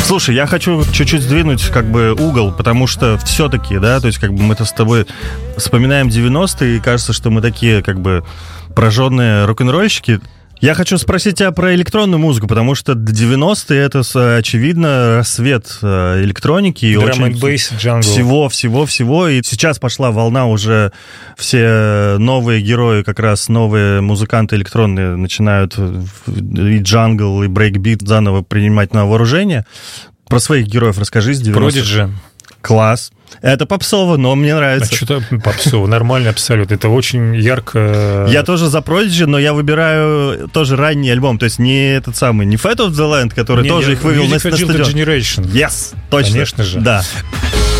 Слушай, я хочу чуть-чуть сдвинуть как бы угол, потому что все-таки, да, то есть как бы мы-то с тобой вспоминаем 90-е, и кажется, что мы такие как бы прожженные рок-н-ролльщики. Я хочу спросить тебя про электронную музыку, потому что 90-е это, очевидно, рассвет электроники и Drum очень and bass, jungle. всего. И сейчас пошла волна уже, все новые герои, как раз новые музыканты электронные начинают и джангл, и брейкбит заново принимать на вооружение. Про своих героев расскажи с 90-х. Prodigy. Класс. Это попсово, но мне нравится. А что-то попсово, нормально абсолютно. Это очень ярко. Я тоже за Prodigy, но я выбираю тоже ранний альбом. То есть не этот самый, не Fate of the Land, который тоже их вывел на стадион. Generation. Yes, точно. Конечно же. Да.